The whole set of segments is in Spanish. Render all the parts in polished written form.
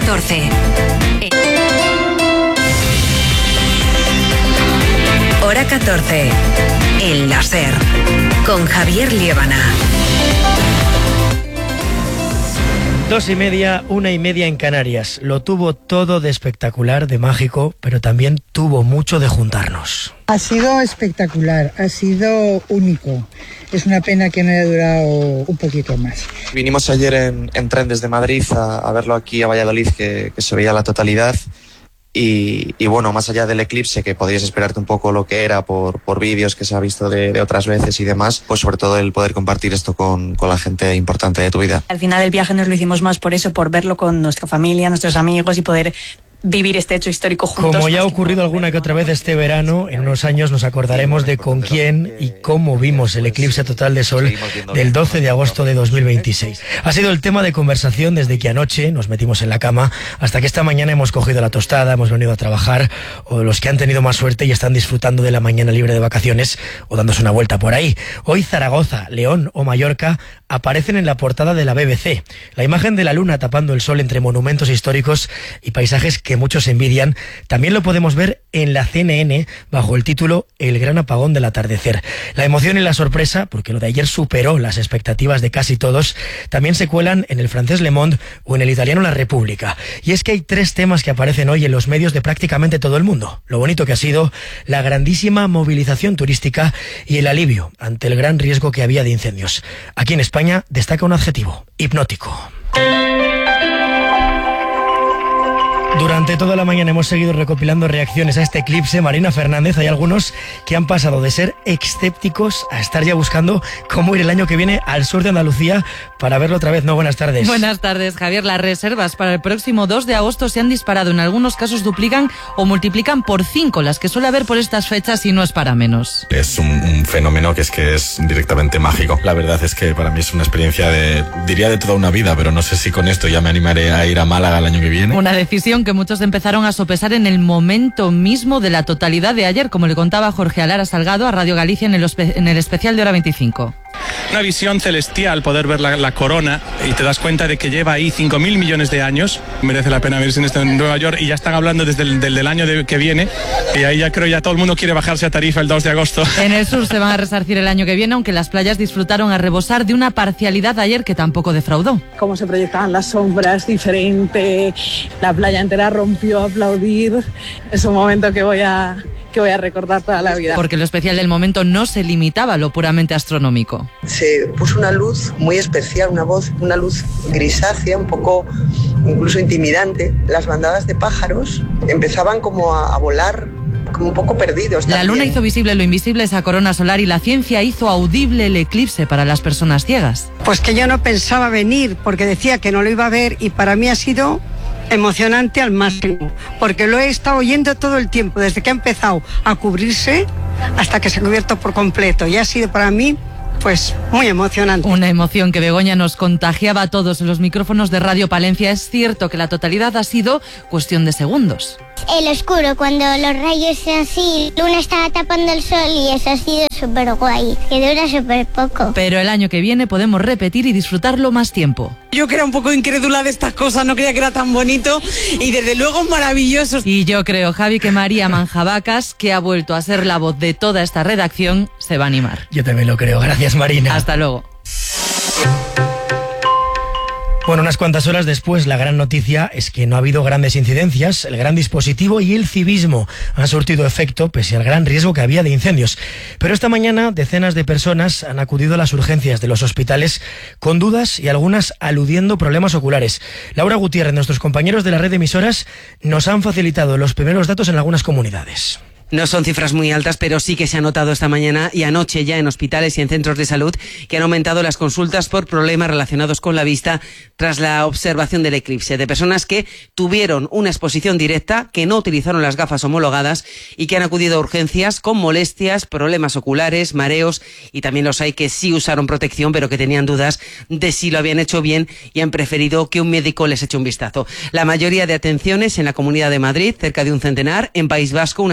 14. Hora 14. El láser. Con Javier Liébana. 2:30, 1:30 en Canarias. Lo tuvo todo de espectacular, de mágico, pero también tuvo mucho de juntarnos. Ha sido espectacular, ha sido único. Es una pena que no haya durado un poquito más. Vinimos ayer en tren desde Madrid a verlo aquí a Valladolid, que se veía la totalidad. Y bueno, más allá del eclipse, que podrías esperarte un poco lo que era por vídeos que se ha visto de otras veces y demás, pues sobre todo el poder compartir esto con la gente importante de tu vida. Al final el viaje nos lo hicimos más por eso, por verlo con nuestra familia, nuestros amigos y poder vivir este hecho histórico juntos. Como ya ha ocurrido alguna que otra vez este verano, en unos años nos acordaremos de con quién y cómo vimos el eclipse total de sol del 12 de agosto de 2026. Ha sido el tema de conversación desde que anoche nos metimos en la cama hasta que esta mañana hemos cogido la tostada, hemos venido a trabajar, o los que han tenido más suerte y están disfrutando de la mañana libre de vacaciones o dándose una vuelta por ahí. Hoy Zaragoza, León o Mallorca aparecen en la portada de la BBC. La imagen de la luna tapando el sol entre monumentos históricos y paisajes que muchos envidian, también lo podemos ver en la CNN bajo el título El gran apagón del atardecer. La emoción y la sorpresa, porque lo de ayer superó las expectativas de casi todos, también se cuelan en el francés Le Monde o en el italiano La Repubblica. Y es que hay 3 temas que aparecen hoy en los medios de prácticamente todo el mundo. Lo bonito que ha sido la grandísima movilización turística y el alivio ante el gran riesgo que había de incendios. Aquí en España destaca un adjetivo: hipnótico. Durante toda la mañana hemos seguido recopilando reacciones a este eclipse. Marina Fernández, hay algunos que han pasado de ser escépticos a estar ya buscando cómo ir el año que viene al sur de Andalucía para verlo otra vez. No, buenas tardes. Buenas tardes, Javier. Las reservas para el próximo 2 de agosto se han disparado. En algunos casos duplican o multiplican por 5 las que suele haber por estas fechas y no es para menos. Es un fenómeno que es directamente mágico. La verdad es que para mí es una experiencia diría de toda una vida, pero no sé si con esto ya me animaré a ir a Málaga el año que viene. Una decisión que muchos empezaron a sopesar en el momento mismo de la totalidad de ayer, como le contaba Jorge Alara Salgado a Radio Galicia en el especial de Hora 25. Una visión celestial, poder ver la corona, y te das cuenta de que lleva ahí 5.000 millones de años. Merece la pena verse en Nueva York, y ya están hablando desde el año que viene, y ahí ya creo ya todo el mundo quiere bajarse a Tarifa el 2 de agosto. En el sur se van a resarcir el año que viene, aunque las playas disfrutaron a rebosar de una parcialidad ayer que tampoco defraudó. Cómo se proyectaban las sombras, diferente, la playa entera rompió a aplaudir. Es un momento que voy a recordar toda la vida. Porque lo especial del momento no se limitaba a lo puramente astronómico. Se puso una luz muy especial, una luz grisácea, un poco incluso intimidante. Las bandadas de pájaros empezaban como a volar, como un poco perdidos. La luna hizo visible lo invisible, esa corona solar, y la ciencia hizo audible el eclipse para las personas ciegas. Pues que yo no pensaba venir porque decía que no lo iba a ver, y para mí ha sido emocionante al máximo, porque lo he estado oyendo todo el tiempo, desde que ha empezado a cubrirse hasta que se ha cubierto por completo, y ha sido para mí pues muy emocionante. Una emoción que Begoña nos contagiaba a todos en los micrófonos de Radio Palencia. Es cierto que la totalidad ha sido cuestión de segundos. El oscuro, cuando los rayos así, la luna estaba tapando el sol, y eso ha sido súper guay, que dura súper poco. Pero el año que viene podemos repetir y disfrutarlo más tiempo. Yo que era un poco incrédula de estas cosas, no creía que era tan bonito, y desde luego maravilloso. Y yo creo, Javi, que María Manjabacas, que ha vuelto a ser la voz de toda esta redacción, se va a animar. Yo también lo creo. Gracias, Marina. Hasta luego. Bueno, unas cuantas horas después, la gran noticia es que no ha habido grandes incidencias. El gran dispositivo y el civismo han surtido efecto pese al gran riesgo que había de incendios. Pero esta mañana decenas de personas han acudido a las urgencias de los hospitales con dudas y algunas aludiendo problemas oculares. Laura Gutiérrez, nuestros compañeros de la red de emisoras, nos han facilitado los primeros datos en algunas comunidades. No son cifras muy altas, pero sí que se ha notado esta mañana y anoche ya en hospitales y en centros de salud que han aumentado las consultas por problemas relacionados con la vista tras la observación del eclipse, de personas que tuvieron una exposición directa, que no utilizaron las gafas homologadas y que han acudido a urgencias con molestias, problemas oculares, mareos, y también los hay que sí usaron protección pero que tenían dudas de si lo habían hecho bien y han preferido que un médico les eche un vistazo. La mayoría de atenciones en la Comunidad de Madrid, cerca de un centenar, en País Vasco unas 60,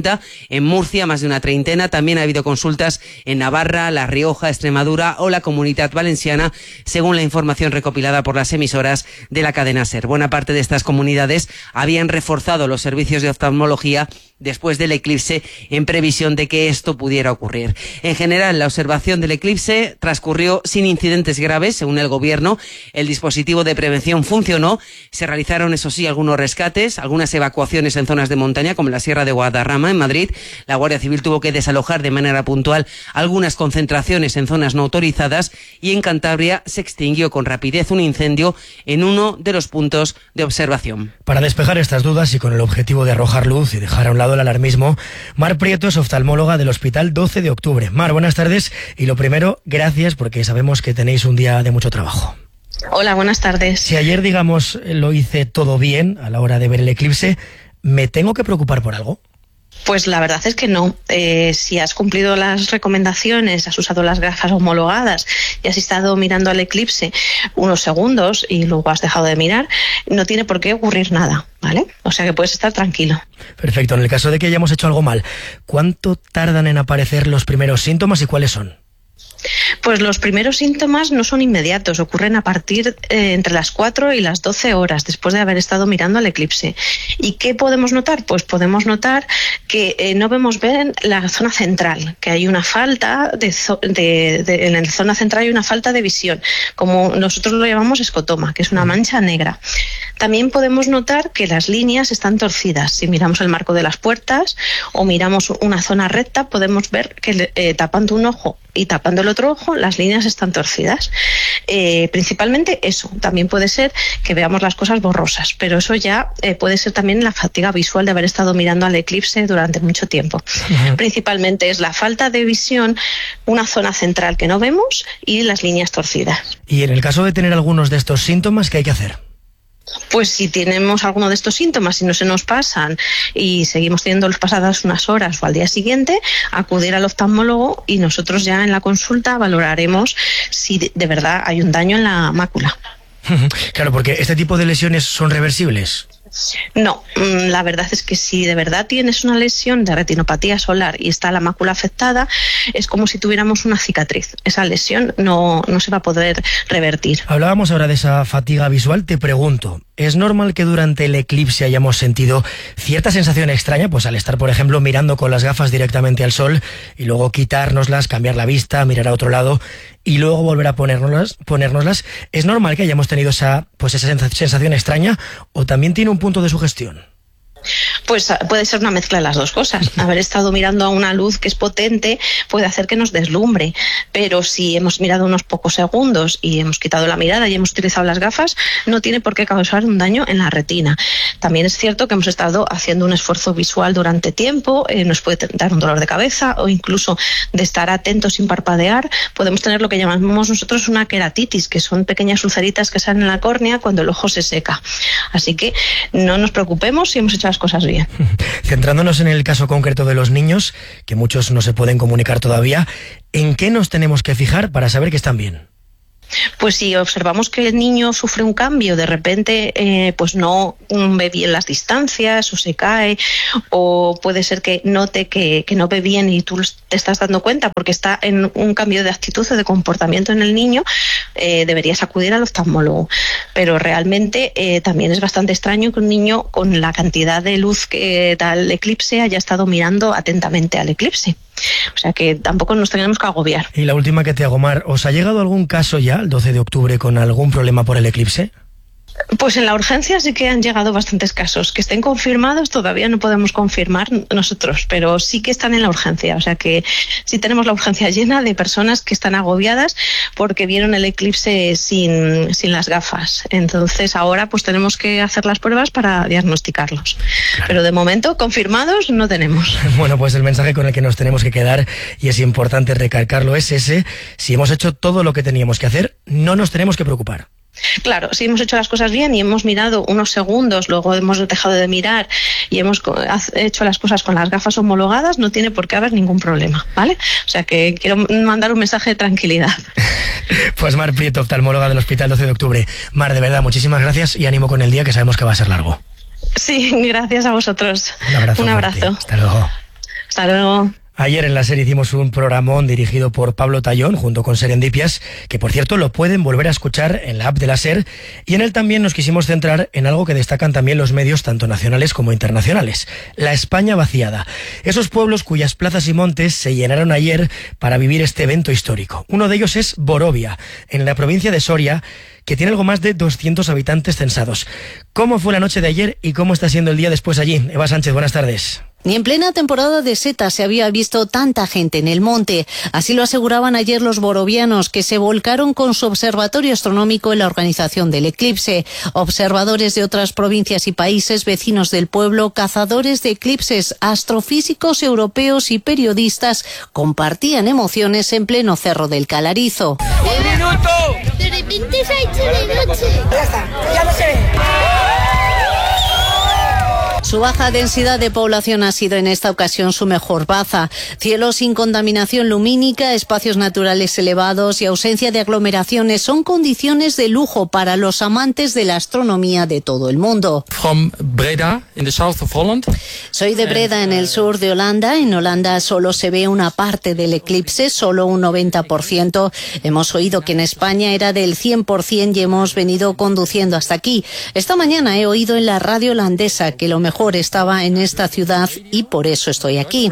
50, en Murcia más de una treintena, también ha habido consultas en Navarra, La Rioja, Extremadura o la Comunidad Valenciana, según la información recopilada por las emisoras de la cadena SER. Buena parte de estas comunidades habían reforzado los servicios de oftalmología después del eclipse en previsión de que esto pudiera ocurrir. En general, la observación del eclipse transcurrió sin incidentes graves, según el gobierno. El dispositivo de prevención funcionó. Se realizaron, eso sí, algunos rescates, algunas evacuaciones en zonas de montaña, como en la Sierra de Guadarrama, en Madrid. La Guardia Civil tuvo que desalojar de manera puntual algunas concentraciones en zonas no autorizadas, y en Cantabria se extinguió con rapidez un incendio en uno de los puntos de observación. Para despejar estas dudas y con el objetivo de arrojar luz y dejar a un lado el alarmismo, Mar Prieto es oftalmóloga del Hospital 12 de Octubre. Mar, buenas tardes, y lo primero, gracias, porque sabemos que tenéis un día de mucho trabajo. Hola, buenas tardes. Si ayer, digamos, lo hice todo bien a la hora de ver el eclipse, ¿me tengo que preocupar por algo? Pues la verdad es que no. Si has cumplido las recomendaciones, has usado las gafas homologadas y has estado mirando al eclipse unos segundos y luego has dejado de mirar, no tiene por qué ocurrir nada, ¿vale? O sea que puedes estar tranquilo. Perfecto. En el caso de que hayamos hecho algo mal, ¿cuánto tardan en aparecer los primeros síntomas y cuáles son? Pues los primeros síntomas no son inmediatos, ocurren a partir entre las 4 y las 12 horas después de haber estado mirando al eclipse. ¿Y qué podemos notar? Pues podemos notar que no vemos bien la zona central, que hay una falta en la zona central hay una falta de visión, como nosotros lo llamamos escotoma, que es una mancha negra. También podemos notar que las líneas están torcidas. Si miramos el marco de las puertas o miramos una zona recta, podemos ver que tapando un ojo y tapando el otro ojo, las líneas están torcidas. Principalmente eso. También puede ser que veamos las cosas borrosas, pero eso ya puede ser también la fatiga visual de haber estado mirando al eclipse durante mucho tiempo. Principalmente es la falta de visión, una zona central que no vemos y las líneas torcidas. Y en el caso de tener algunos de estos síntomas, ¿qué hay que hacer? Pues si tenemos alguno de estos síntomas y no se nos pasan y seguimos teniendo los pasadas unas horas o al día siguiente, acudir al oftalmólogo y nosotros ya en la consulta valoraremos si de verdad hay un daño en la mácula. Claro, porque este tipo de lesiones son reversibles. No, la verdad es que si de verdad tienes una lesión de retinopatía solar y está la mácula afectada, es como si tuviéramos una cicatriz. Esa lesión no se va a poder revertir. Hablábamos ahora de esa fatiga visual. Te pregunto, ¿es normal que durante el eclipse hayamos sentido cierta sensación extraña? Pues al estar, por ejemplo, mirando con las gafas directamente al sol y luego quitárnoslas, cambiar la vista, mirar a otro lado y luego volver a ponérnoslas. ¿Es normal que hayamos tenido esa sensación extraña o también tiene un punto de sugestión? Pues puede ser una mezcla de las dos cosas. Haber estado mirando a una luz que es potente puede hacer que nos deslumbre, pero si hemos mirado unos pocos segundos y hemos quitado la mirada y hemos utilizado las gafas, no tiene por qué causar un daño en la retina. También es cierto que hemos estado haciendo un esfuerzo visual durante tiempo, nos puede dar un dolor de cabeza o incluso de estar atentos sin parpadear, podemos tener lo que llamamos nosotros una queratitis, que son pequeñas ulceritas que salen en la córnea cuando el ojo se seca. Así que no nos preocupemos si hemos hecho las cosas bien. Centrándonos en el caso concreto de los niños, que muchos no se pueden comunicar todavía, ¿en qué nos tenemos que fijar para saber que están bien? Pues si observamos que el niño sufre un cambio, de repente pues no ve bien las distancias o se cae, o puede ser que note que no ve bien y tú te estás dando cuenta porque está en un cambio de actitud o de comportamiento en el niño, deberías acudir al oftalmólogo. Pero realmente también es bastante extraño que un niño con la cantidad de luz que da el eclipse haya estado mirando atentamente al eclipse. O sea que tampoco nos tenemos que agobiar. Y la última que te hago, Mar, ¿os ha llegado algún caso ya, el 12 de octubre, con algún problema por el eclipse? Pues en la urgencia sí que han llegado bastantes casos. Que estén confirmados todavía no podemos confirmar nosotros, pero sí que están en la urgencia. O sea que sí tenemos la urgencia llena de personas que están agobiadas porque vieron el eclipse sin las gafas. Entonces ahora pues tenemos que hacer las pruebas para diagnosticarlos. Claro. Pero de momento confirmados no tenemos. Bueno, pues el mensaje con el que nos tenemos que quedar, y es importante recalcarlo, es ese: si hemos hecho todo lo que teníamos que hacer, no nos tenemos que preocupar. Claro, si hemos hecho las cosas bien y hemos mirado unos segundos, luego hemos dejado de mirar y hemos hecho las cosas con las gafas homologadas, no tiene por qué haber ningún problema, ¿vale? O sea que quiero mandar un mensaje de tranquilidad. Pues Mar Prieto, oftalmóloga del Hospital 12 de Octubre. Mar, de verdad, muchísimas gracias y ánimo con el día, que sabemos que va a ser largo. Sí, gracias a vosotros. Un abrazo. Un abrazo. Hasta luego. Hasta luego. Ayer en la serie hicimos un programón dirigido por Pablo Tallón junto con Serendipias, que por cierto lo pueden volver a escuchar en la app de la SER, y en él también nos quisimos centrar en algo que destacan también los medios tanto nacionales como internacionales: la España vaciada. Esos pueblos cuyas plazas y montes se llenaron ayer para vivir este evento histórico. Uno de ellos es Borovia, en la provincia de Soria, que tiene algo más de 200 habitantes censados. ¿Cómo fue la noche de ayer y cómo está siendo el día después allí? Eva Sánchez, buenas tardes. Ni en plena temporada de setas se había visto tanta gente en el monte. Así lo aseguraban ayer los borovianos, que se volcaron con su observatorio astronómico en la organización del eclipse. Observadores de otras provincias y países vecinos del pueblo, cazadores de eclipses, astrofísicos europeos y periodistas compartían emociones en pleno Cerro del Calarizo. ¡Un minuto! De repente se ha hecho de noche. Ya está, ya no se ve. Su baja densidad de población ha sido en esta ocasión su mejor baza. Cielo sin contaminación lumínica, espacios naturales elevados y ausencia de aglomeraciones son condiciones de lujo para los amantes de la astronomía de todo el mundo. From Breda, in the south of Holland. Soy de Breda, en el sur de Holanda. En Holanda solo se ve una parte del eclipse, solo un 90%. Hemos oído que en España era del 100% y hemos venido conduciendo hasta aquí. Esta mañana he oído en la radio holandesa que lo mejor estaba en esta ciudad y por eso estoy aquí.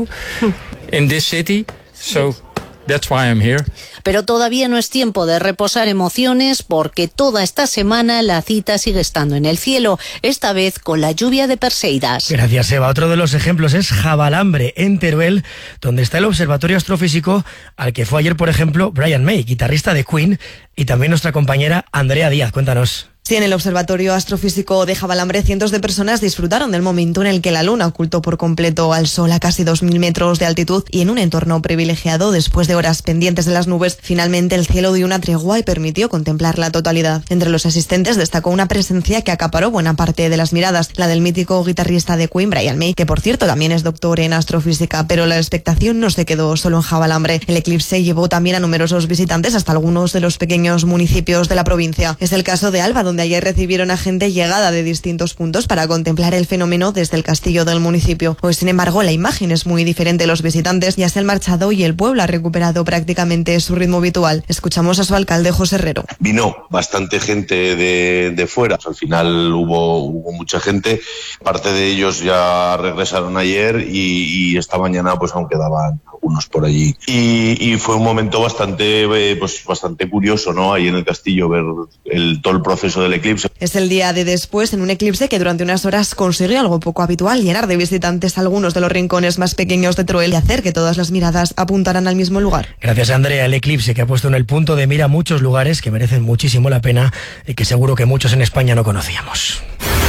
Pero todavía no es tiempo de reposar emociones, porque toda esta semana la cita sigue estando en el cielo, esta vez con la lluvia de Perseidas. Gracias, Eva. Otro de los ejemplos es Javalambre, en Teruel, donde está el observatorio astrofísico al que fue ayer, por ejemplo, Brian May, guitarrista de Queen, y también nuestra compañera Andrea Díaz. Cuéntanos. Sí, en el Observatorio Astrofísico de Javalambre, cientos de personas disfrutaron del momento en el que la Luna ocultó por completo al Sol a casi 2.000 metros de altitud, y en un entorno privilegiado, después de horas pendientes de las nubes, finalmente el cielo dio una tregua y permitió contemplar la totalidad. Entre los asistentes destacó una presencia que acaparó buena parte de las miradas, la del mítico guitarrista de Queen, Brian May, que por cierto también es doctor en astrofísica, pero la expectación no se quedó solo en Javalambre. El eclipse llevó también a numerosos visitantes hasta algunos de los pequeños municipios de la provincia. Es el caso de Alba, donde ayer recibieron a gente llegada de distintos puntos para contemplar el fenómeno desde el castillo del municipio. Hoy, sin embargo, la imagen es muy diferente. Los visitantes ya se han marchado y el pueblo ha recuperado prácticamente su ritmo habitual. Escuchamos a su alcalde, José Herrero. Vino bastante gente de fuera. Al final hubo mucha gente. Parte de ellos ya regresaron ayer y esta mañana pues aún quedaban algunos por allí. Y fue un momento bastante curioso, ¿no? Ahí en el castillo ver todo el proceso del eclipse. Es el día de después, en un eclipse que durante unas horas consiguió algo poco habitual: llenar de visitantes algunos de los rincones más pequeños de Teruel y hacer que todas las miradas apuntaran al mismo lugar. Gracias, Andrea. El eclipse que ha puesto en el punto de mira muchos lugares que merecen muchísimo la pena y que seguro que muchos en España no conocíamos.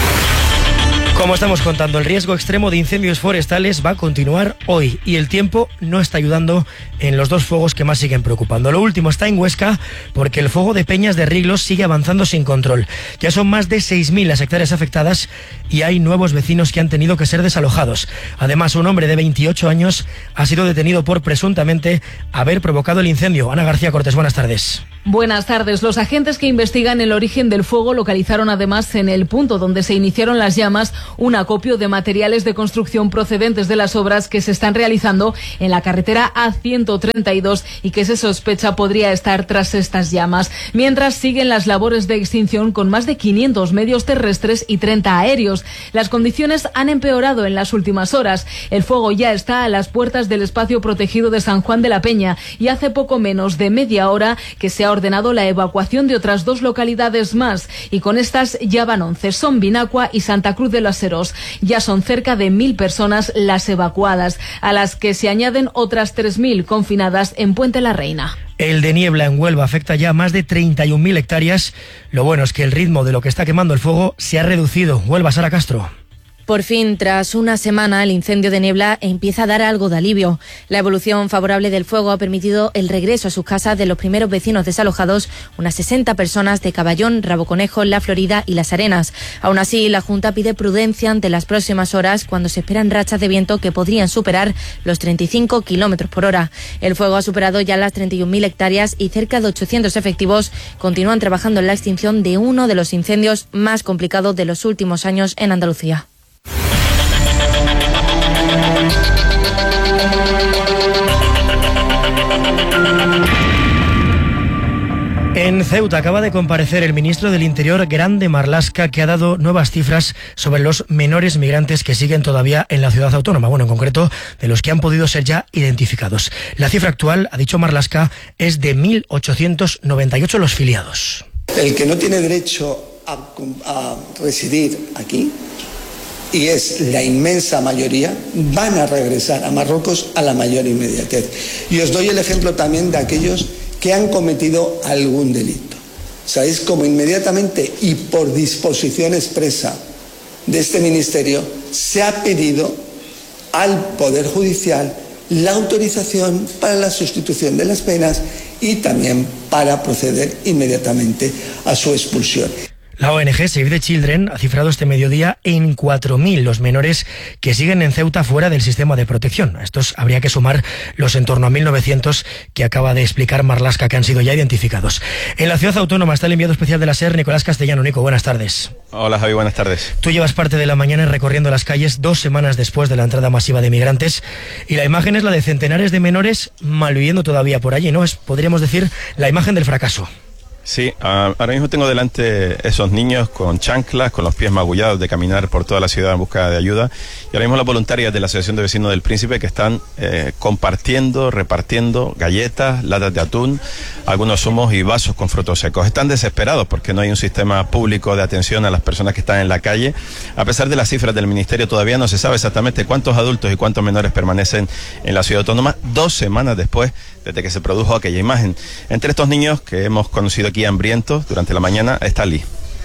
Como estamos contando, el riesgo extremo de incendios forestales va a continuar hoy y el tiempo no está ayudando en los dos fuegos que más siguen preocupando. Lo último está en Huesca, porque el fuego de Peñas de Riglos sigue avanzando sin control. Ya son más de 6.000 las hectáreas afectadas y hay nuevos vecinos que han tenido que ser desalojados. Además, un hombre de 28 años ha sido detenido por presuntamente haber provocado el incendio. Ana García Cortés, buenas tardes. Buenas tardes. Los agentes que investigan el origen del fuego localizaron además en el punto donde se iniciaron las llamas un acopio de materiales de construcción procedentes de las obras que se están realizando en la carretera A132 y que se sospecha podría estar tras estas llamas. Mientras siguen las labores de extinción con más de 500 medios terrestres y 30 aéreos. Las condiciones han empeorado en las últimas horas. El fuego ya está a las puertas del espacio protegido de San Juan de la Peña y hace poco menos de media hora que se ha ordenado la evacuación de otras 2 localidades más, y con estas ya van 11, son Vinacua y Santa Cruz de los Heros. Ya son cerca de 1.000 personas las evacuadas, a las que se añaden otras 3.000 confinadas en Puente la Reina. El de niebla en Huelva afecta ya a más de 31.000 hectáreas. Lo bueno es que el ritmo de lo que está quemando el fuego se ha reducido. Huelva, Sara Castro. Por fin, tras una semana, el incendio de niebla empieza a dar algo de alivio. La evolución favorable del fuego ha permitido el regreso a sus casas de los primeros vecinos desalojados, unas 60 personas de Caballón, Rabo Conejo, La Florida y Las Arenas. Aún así, la Junta pide prudencia ante las próximas horas, cuando se esperan rachas de viento que podrían superar los 35 kilómetros por hora. El fuego ha superado ya las 31.000 hectáreas y cerca de 800 efectivos continúan trabajando en la extinción de uno de los incendios más complicados de los últimos años en Andalucía. En Ceuta acaba de comparecer el ministro del Interior, Grande Marlaska, que ha dado nuevas cifras sobre los menores migrantes que siguen todavía en la ciudad autónoma. Bueno, en concreto, de los que han podido ser ya identificados. La cifra actual, ha dicho Marlaska, es de 1.898 los filiados. El que no tiene derecho a residir aquí, y es la inmensa mayoría, van a regresar a Marruecos a la mayor inmediatez. Y os doy el ejemplo también de aquellos que han cometido algún delito. ¿Sabéis cómo inmediatamente y por disposición expresa de este ministerio se ha pedido al Poder Judicial la autorización para la sustitución de las penas y también para proceder inmediatamente a su expulsión? La ONG Save the Children ha cifrado este mediodía en 4.000 los menores que siguen en Ceuta fuera del sistema de protección. A estos habría que sumar los en torno a 1.900 que acaba de explicar Marlaska, que han sido ya identificados. En la ciudad autónoma está el enviado especial de la SER, Nicolás Castellano. Nico, buenas tardes. Hola Javi, buenas tardes. Tú llevas parte de la mañana recorriendo las calles 2 semanas después de la entrada masiva de migrantes y la imagen es la de centenares de menores malviviendo todavía por allí, ¿no? Es, podríamos decir, la imagen del fracaso. Sí, ahora mismo tengo delante esos niños con chanclas, con los pies magullados de caminar por toda la ciudad en busca de ayuda. Y ahora mismo las voluntarias de la Asociación de Vecinos del Príncipe que están compartiendo, repartiendo galletas, latas de atún, algunos zumos y vasos con frutos secos. Están desesperados porque no hay un sistema público de atención a las personas que están en la calle. A pesar de las cifras del Ministerio, todavía no se sabe exactamente cuántos adultos y cuántos menores permanecen en la ciudad autónoma 2 semanas después desde que se produjo aquella imagen. Entre estos niños que hemos conocido aquí hambrientos durante la mañana está Ali.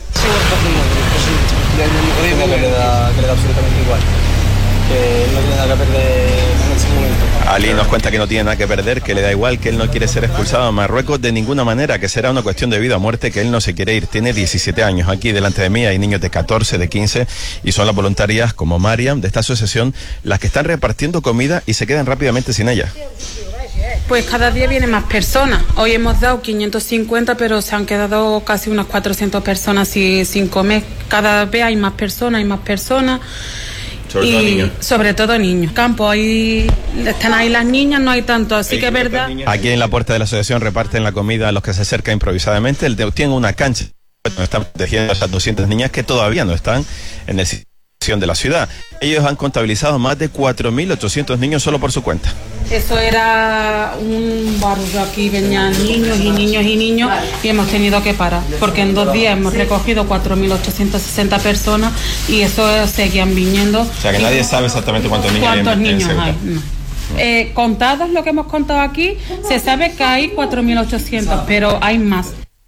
Que le da absolutamente igual, que no tiene nada que perder en ese momento. Ali nos cuenta que no tiene nada que perder, que le da igual, que él no quiere ser expulsado a Marruecos de ninguna manera, que será una cuestión de vida o muerte, que él no se quiere ir. Tiene 17 años. Aquí delante de mí hay niños de 14, de 15 y son las voluntarias como Mariam de esta asociación las que están repartiendo comida y se quedan rápidamente sin ella. Pues cada día vienen más personas. Hoy hemos dado 550, pero se han quedado casi unas 400 personas sin comer. Cada vez hay más personas, Sobre todo niños. Sobre todo niños. Campo, ahí están ahí las niñas, no hay tanto, así que es verdad. Aquí en la puerta de la asociación reparten la comida a los que se acercan improvisadamente. Tienen una cancha donde están protegiendo a esas 200 niñas que todavía no están en el sistema de la ciudad. Ellos han contabilizado más de 4.800 niños solo por su cuenta. Eso era un barrio, aquí venían niños y hemos tenido que parar, porque en 2 días hemos recogido 4.860 personas y eso seguían viniendo. O sea que nadie sabe exactamente cuántos niños hay en Ceuta. Hay. No. Contados lo que hemos contado aquí, se sabe que hay 4.800, pero hay más.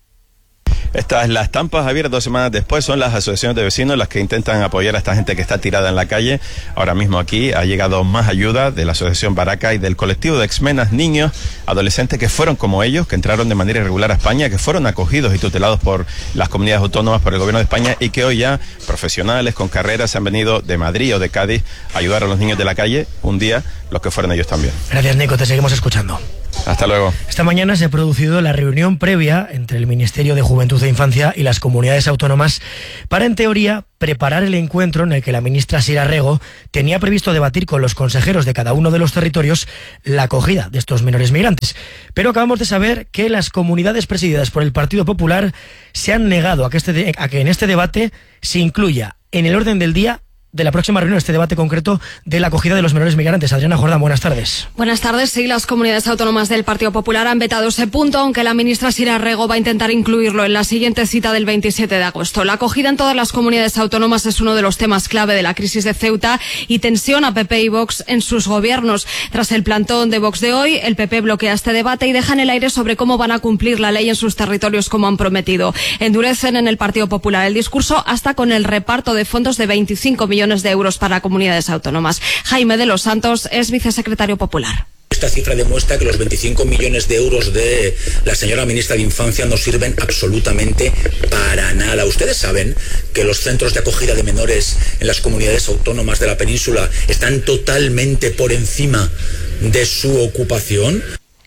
Estas, las estampas, Javier, 2 semanas después, son las asociaciones de vecinos las que intentan apoyar a esta gente que está tirada en la calle. Ahora mismo aquí ha llegado más ayuda de la asociación Baraka y del colectivo de exmenas, niños, adolescentes que fueron como ellos, que entraron de manera irregular a España, que fueron acogidos y tutelados por las comunidades autónomas, por el gobierno de España y que hoy ya profesionales con carreras se han venido de Madrid o de Cádiz a ayudar a los niños de la calle, un día los que fueron ellos también. Gracias, Nico, te seguimos escuchando. Hasta luego. Esta mañana se ha producido la reunión previa entre el Ministerio de Juventud e Infancia y las comunidades autónomas para, en teoría, preparar el encuentro en el que la ministra Sira Rego tenía previsto debatir con los consejeros de cada uno de los territorios la acogida de estos menores migrantes. Pero acabamos de saber que las comunidades presididas por el Partido Popular se han negado a que en este debate se incluya en el orden del día de la próxima reunión, este debate concreto de la acogida de los menores migrantes. Adriana Jordán, buenas tardes. Buenas tardes. Sí, las comunidades autónomas del Partido Popular han vetado ese punto, aunque la ministra Sira Rego va a intentar incluirlo en la siguiente cita del 27 de agosto. La acogida en todas las comunidades autónomas es uno de los temas clave de la crisis de Ceuta y tensión a PP y Vox en sus gobiernos. Tras el plantón de Vox de hoy, el PP bloquea este debate y deja en el aire sobre cómo van a cumplir la ley en sus territorios como han prometido. Endurecen en el Partido Popular el discurso hasta con el reparto de fondos de 25 millones de euros para comunidades autónomas. Jaime de los Santos es vicesecretario popular. Esta cifra demuestra que los 25 millones de euros de la señora ministra de Infancia no sirven absolutamente para nada. Ustedes saben que los centros de acogida de menores en las comunidades autónomas de la península están totalmente por encima de su ocupación.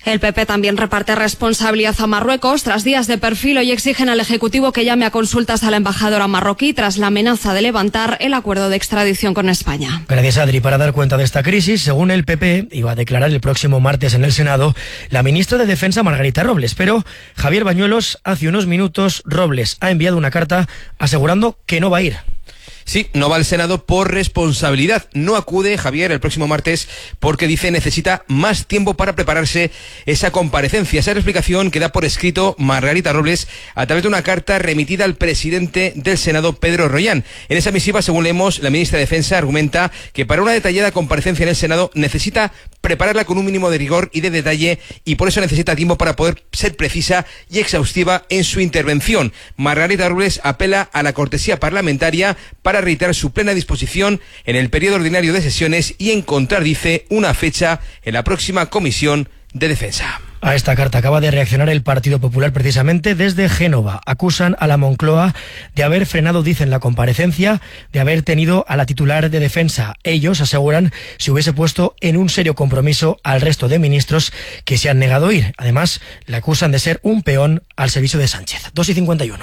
El PP también reparte responsabilidad a Marruecos. Tras días de perfil, hoy exigen al Ejecutivo que llame a consultas a la embajadora marroquí tras la amenaza de levantar el acuerdo de extradición con España. Gracias, Adri. Para dar cuenta de esta crisis, según el PP, iba a declarar el próximo martes en el Senado la ministra de Defensa, Margarita Robles. Pero Javier Bañuelos, hace unos minutos, Robles ha enviado una carta asegurando que no va a ir. Sí, no va al Senado por responsabilidad. No acude Javier el próximo martes porque dice necesita más tiempo para prepararse esa comparecencia. Esa es la explicación que da por escrito Margarita Robles a través de una carta remitida al presidente del Senado, Pedro Rollán. En esa misiva, según leemos, la ministra de Defensa argumenta que para una detallada comparecencia en el Senado necesita prepararla con un mínimo de rigor y de detalle y por eso necesita tiempo para poder ser precisa y exhaustiva en su intervención. Margarita Robles apela a la cortesía parlamentaria para reiterar su plena disposición en el periodo ordinario de sesiones y encontrar, dice, una fecha en la próxima Comisión de Defensa. A esta carta acaba de reaccionar el Partido Popular precisamente desde Génova. Acusan a la Moncloa de haber frenado, dicen, la comparecencia, de haber tenido a la titular de Defensa. Ellos aseguran si hubiese puesto en un serio compromiso al resto de ministros que se han negado a ir. Además, le acusan de ser un peón al servicio de Sánchez. 2:51.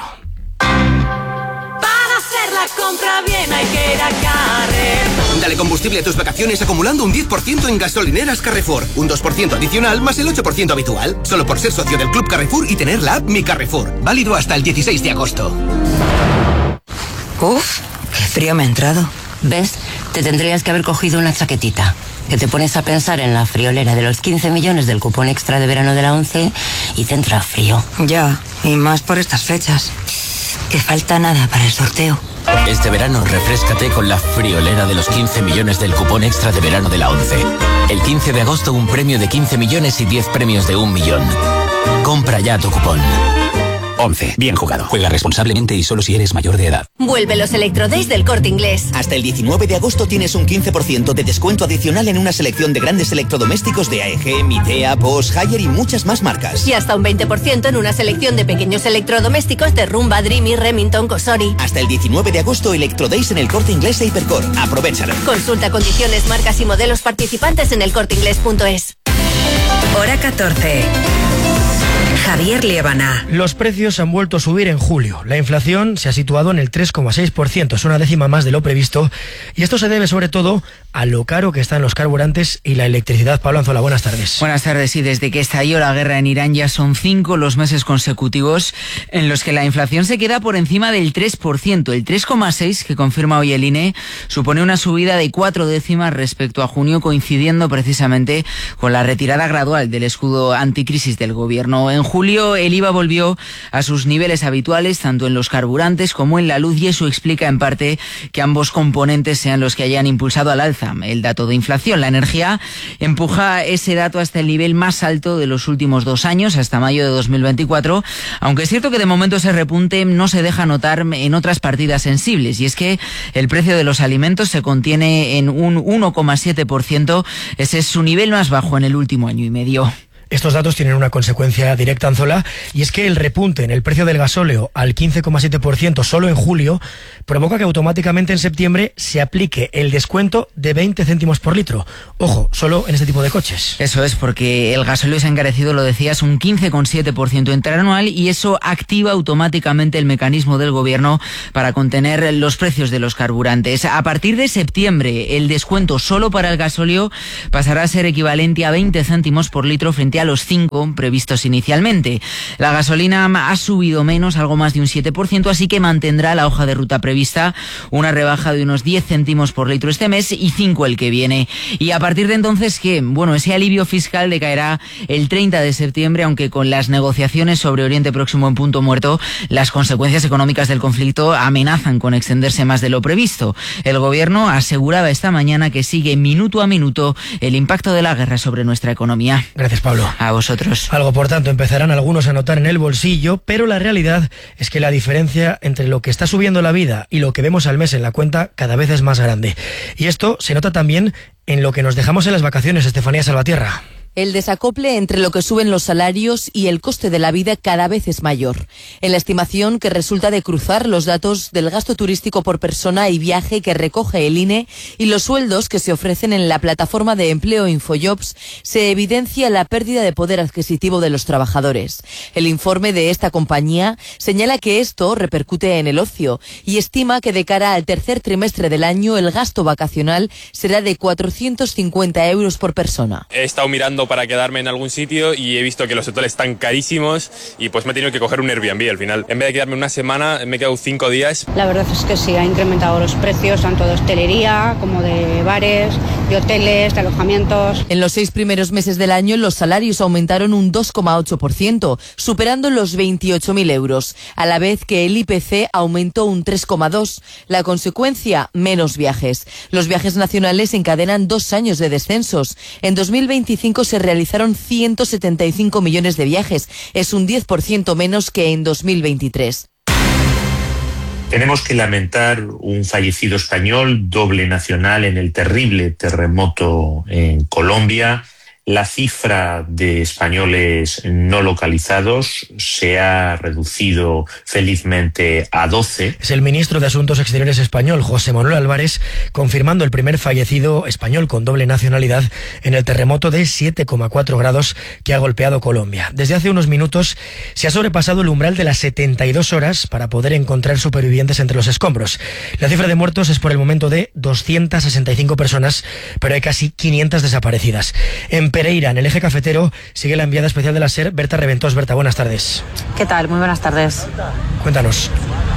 Compra bien, hay que ir a Carrefour. Dale combustible a tus vacaciones acumulando un 10% en gasolineras Carrefour. Un 2% adicional más el 8% habitual. Solo por ser socio del Club Carrefour y tener la app Mi Carrefour. Válido hasta el 16 de agosto. Uf, qué frío me ha entrado. ¿Ves? Te tendrías que haber cogido una chaquetita. Que te pones a pensar en la friolera de los 15 millones del cupón extra de verano de la 11 y te entra frío. Ya, y más por estas fechas. Que falta nada para el sorteo. Este verano refréscate con la friolera de los 15 millones del cupón extra de verano de la 11. El 15 de agosto un premio de 15 millones y 10 premios de 1 millón. Compra ya tu cupón. 11. Bien jugado. Juega responsablemente y solo si eres mayor de edad. Vuelve los Electrodays del Corte Inglés. Hasta el 19 de agosto tienes un 15% de descuento adicional en una selección de grandes electrodomésticos de AEG, Midea, Bosch, Haier y muchas más marcas. Y hasta un 20% en una selección de pequeños electrodomésticos de Rumba, Dreamy, Remington, Cosori. Hasta el 19 de agosto Electrodays en el Corte Inglés e Hipercor. Aprovéchalo. Consulta condiciones, marcas y modelos participantes en elcorteinglés.es. Hora 14. Javier Liébana. Los precios han vuelto a subir en julio. La inflación se ha situado en el 3,6%, es una décima más de lo previsto, y esto se debe sobre todo a lo caro que están los carburantes y la electricidad. Pablo Anzola, buenas tardes. Buenas tardes. Y desde que estalló la guerra en Irán ya son 5 los meses consecutivos en los que la inflación se queda por encima del 3%. El 3,6% que confirma hoy el INE supone una subida de 4 décimas respecto a junio, coincidiendo precisamente con la retirada gradual del escudo anticrisis del gobierno. En julio el IVA volvió a sus niveles habituales, tanto en los carburantes como en la luz, y eso explica en parte que ambos componentes sean los que hayan impulsado al alza el dato de inflación. La energía empuja ese dato hasta el nivel más alto de los últimos 2 años, hasta mayo de 2024, aunque es cierto que de momento ese repunte no se deja notar en otras partidas sensibles, y es que el precio de los alimentos se contiene en un 1,7%, ese es su nivel más bajo en el último año y medio. Estos datos tienen una consecuencia directa, Anzola, y es que el repunte en el precio del gasóleo al 15,7% solo en julio provoca que automáticamente en septiembre se aplique el descuento de 20 céntimos por litro. Ojo, solo en este tipo de coches. Eso es, porque el gasóleo se ha encarecido, lo decías, un 15,7% interanual, y eso activa automáticamente el mecanismo del gobierno para contener los precios de los carburantes. A partir de septiembre, el descuento solo para el gasóleo pasará a ser equivalente a 20 céntimos por litro frente a los 5 previstos inicialmente. La gasolina ha subido menos, algo más de un 7%, así que mantendrá la hoja de ruta prevista, una rebaja de unos 10 céntimos por litro este mes y 5 el que viene. Y a partir de entonces, ¿qué? Bueno, ese alivio fiscal decaerá el 30 de septiembre, aunque con las negociaciones sobre Oriente Próximo en punto muerto, las consecuencias económicas del conflicto amenazan con extenderse más de lo previsto. El gobierno aseguraba esta mañana que sigue minuto a minuto el impacto de la guerra sobre nuestra economía. Gracias, Pablo. A vosotros. Algo, por tanto, empezarán algunos a notar en el bolsillo, pero la realidad es que la diferencia entre lo que está subiendo la vida y lo que vemos al mes en la cuenta cada vez es más grande. Y esto se nota también en lo que nos dejamos en las vacaciones, Estefanía Salvatierra. El desacople entre lo que suben los salarios y el coste de la vida cada vez es mayor. En la estimación que resulta de cruzar los datos del gasto turístico por persona y viaje que recoge el INE y los sueldos que se ofrecen en la plataforma de empleo Infojobs, se evidencia la pérdida de poder adquisitivo de los trabajadores. El informe de esta compañía señala que esto repercute en el ocio y estima que de cara al tercer trimestre del año el gasto vacacional será de 450 euros por persona. He estado mirando para quedarme en algún sitio y he visto que los hoteles están carísimos y pues me he tenido que coger un Airbnb al final. En vez de quedarme una semana, me he quedado 5 días. La verdad es que sí, ha incrementado los precios tanto de hostelería como de bares, de hoteles, de alojamientos. En los 6 primeros meses del año los salarios aumentaron un 2,8%, superando los 28.000 euros, a la vez que el IPC aumentó un 3,2%. La consecuencia, menos viajes. Los viajes nacionales encadenan 2 años de descensos. En 2025 se realizaron 175 millones de viajes. Es un 10% menos que en 2023. Tenemos que lamentar un fallecido español, doble nacional en el terrible terremoto en Colombia. La cifra de españoles no localizados se ha reducido felizmente a 12. Es el ministro de Asuntos Exteriores español, José Manuel Álvarez, confirmando el primer fallecido español con doble nacionalidad en el terremoto de 7,4 grados que ha golpeado Colombia. Desde hace unos minutos se ha sobrepasado el umbral de las 72 horas para poder encontrar supervivientes entre los escombros. La cifra de muertos es por el momento de 265 personas, pero hay casi 500 desaparecidas. En Pereira, en el eje cafetero, sigue la enviada especial de la SER, Berta Reventós. Berta, buenas tardes. ¿Qué tal? Muy buenas tardes. Cuéntanos.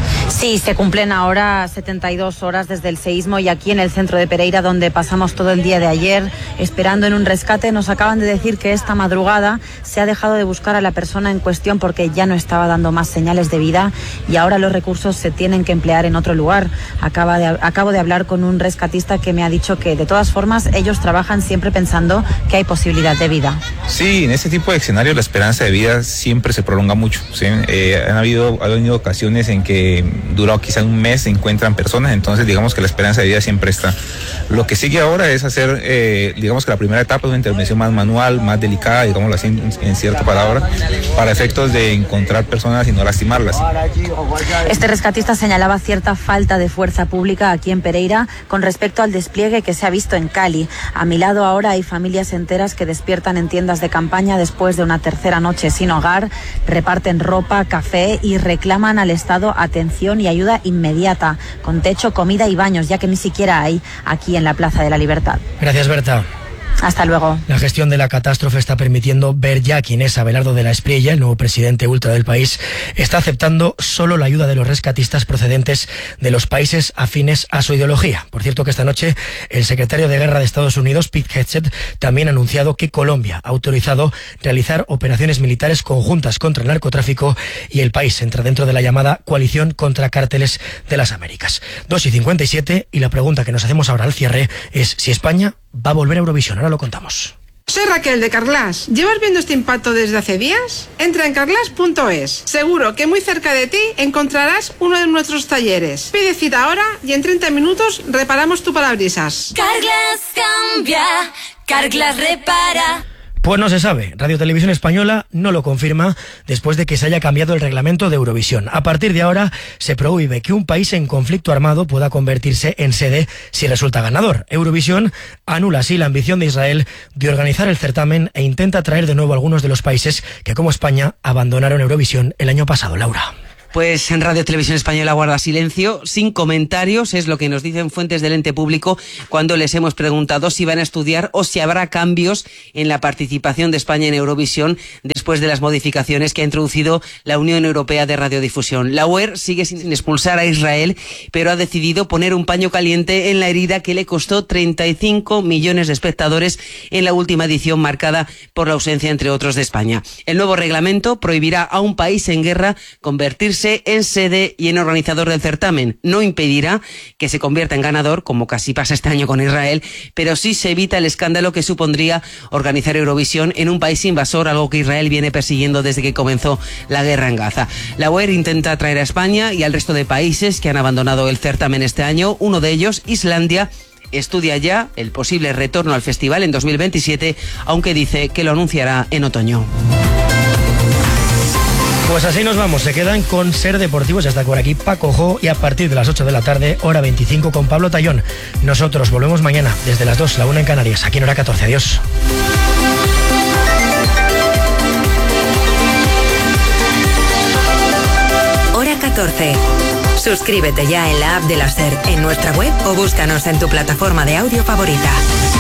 Sí, se cumplen ahora 72 horas desde el seísmo y aquí en el centro de Pereira, donde pasamos todo el día de ayer esperando en un rescate, nos acaban de decir que esta madrugada se ha dejado de buscar a la persona en cuestión porque ya no estaba dando más señales de vida y ahora los recursos se tienen que emplear en otro lugar. Acabo de hablar con un rescatista que me ha dicho que de todas formas ellos trabajan siempre pensando que hay posibilidad de vida. Sí, en este tipo de escenarios la esperanza de vida siempre se prolonga mucho, ¿sí? Han habido ocasiones en que durado quizá un mes se encuentran personas, entonces digamos que la esperanza de vida siempre está. Lo que sigue ahora es hacer, digamos que la primera etapa es una intervención más manual, más delicada, digámoslo así en cierta palabra, para efectos de encontrar personas y no lastimarlas. Este rescatista señalaba cierta falta de fuerza pública aquí en Pereira con respecto al despliegue que se ha visto en Cali. A mi lado ahora hay familias enteras que despiertan en tiendas de campaña después de una tercera noche sin hogar, reparten ropa, café y reclaman al Estado atención y ayuda inmediata, con techo, comida y baños, ya que ni siquiera hay aquí en la Plaza de la Libertad. Gracias, Berta. Hasta luego. La gestión de la catástrofe está permitiendo ver ya quién es Abelardo de la Espriella, el nuevo presidente ultra del país. Está aceptando solo la ayuda de los rescatistas procedentes de los países afines a su ideología. Por cierto que esta noche el secretario de Guerra de Estados Unidos, Pete Hegseth, también ha anunciado que Colombia ha autorizado realizar operaciones militares conjuntas contra el narcotráfico y el país entra dentro de la llamada coalición contra cárteles de las Américas. 2:57 y la pregunta que nos hacemos ahora al cierre es si España va a volver a Eurovisión. Ahora lo contamos. Soy Raquel de Carglass. ¿Llevas viendo este impacto desde hace días? Entra en carglass.es. Seguro que muy cerca de ti encontrarás uno de nuestros talleres. Pide cita ahora y en 30 minutos reparamos tu parabrisas. Carglass cambia, Carglass repara. Pues no se sabe. Radio Televisión Española no lo confirma después de que se haya cambiado el reglamento de Eurovisión. A partir de ahora se prohíbe que un país en conflicto armado pueda convertirse en sede si resulta ganador. Eurovisión anula así la ambición de Israel de organizar el certamen e intenta traer de nuevo a algunos de los países que, como España, abandonaron Eurovisión el año pasado. Laura. Pues en Radio Televisión Española guarda silencio, sin comentarios, es lo que nos dicen fuentes del ente público cuando les hemos preguntado si van a estudiar o si habrá cambios en la participación de España en Eurovisión después de las modificaciones que ha introducido la Unión Europea de Radiodifusión. La UE sigue sin expulsar a Israel, pero ha decidido poner un paño caliente en la herida que le costó 35 millones de espectadores en la última edición marcada por la ausencia, entre otros, de España. El nuevo reglamento prohibirá a un país en guerra convertirse en sede y en organizador del certamen. No impedirá que se convierta en ganador, como casi pasa este año con Israel, pero sí se evita el escándalo que supondría organizar Eurovisión en un país invasor, algo que Israel viene persiguiendo desde que comenzó la guerra en Gaza. La UE intenta atraer a España y al resto de países que han abandonado el certamen este año, uno de ellos, Islandia, estudia ya el posible retorno al festival en 2027, aunque dice que lo anunciará en otoño. Pues así nos vamos, se quedan con Ser Deportivos. Ya está por aquí Paco Jo y a partir de las 8 de la tarde, hora 25 con Pablo Tallón. Nosotros volvemos mañana desde las 2, la 1 en Canarias, aquí en hora 14. Adiós. Hora 14. Suscríbete ya en la app de la SER, en nuestra web o búscanos en tu plataforma de audio favorita.